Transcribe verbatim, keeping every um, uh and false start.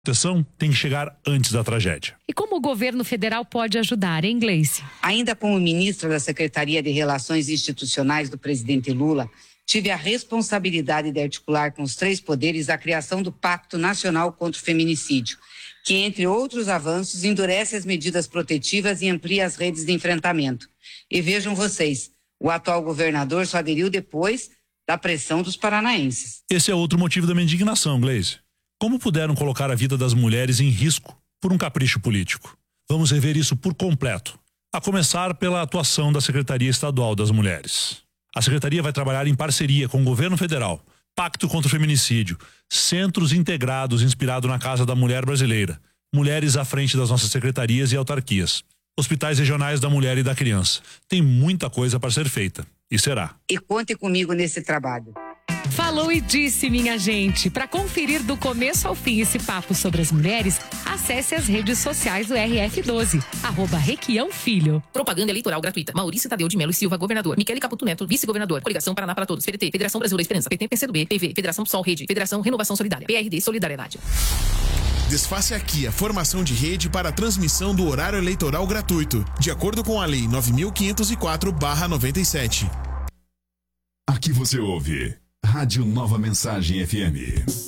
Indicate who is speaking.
Speaker 1: proteção tem que chegar antes da tragédia.
Speaker 2: E como o governo federal pode ajudar, hein, Gleice?
Speaker 3: Ainda como ministra da Secretaria de Relações Institucionais do presidente Lula, tive a responsabilidade de articular com os três poderes a criação do Pacto Nacional contra o Feminicídio, que, entre outros avanços, endurece as medidas protetivas e amplia as redes de enfrentamento. E vejam vocês, o atual governador só aderiu depois da pressão dos paranaenses.
Speaker 1: Esse é outro motivo da minha indignação, Gleice. Como puderam colocar a vida das mulheres em risco por um capricho político? Vamos rever isso por completo, a começar pela atuação da Secretaria Estadual das Mulheres. A Secretaria vai trabalhar em parceria com o governo federal, Pacto contra o Feminicídio, centros integrados inspirado na Casa da Mulher Brasileira, mulheres à frente das nossas secretarias e autarquias, hospitais regionais da mulher e da criança. Tem muita coisa para ser feita, e será.
Speaker 3: E conte comigo nesse trabalho.
Speaker 2: Falou e disse, minha gente. Para conferir do começo ao fim esse papo sobre as mulheres, acesse as redes sociais do R F doze, arroba Requião Filho.
Speaker 4: Propaganda eleitoral gratuita. Maurício Tadeu de Melo e Silva, governador. Michele Caputo Neto, vice-governador. Coligação Paraná para Todos. P D T, Federação Brasileira Esperança. P T, P C do B, P V, Federação Sol Rede, Federação Renovação Solidária. P R D, Solidariedade.
Speaker 5: Desfaça aqui a formação de rede para a transmissão do horário eleitoral gratuito, de acordo com a Lei nove mil quinhentos e quatro barra noventa e sete.
Speaker 6: Aqui você ouve Rádio Nova Mensagem F M.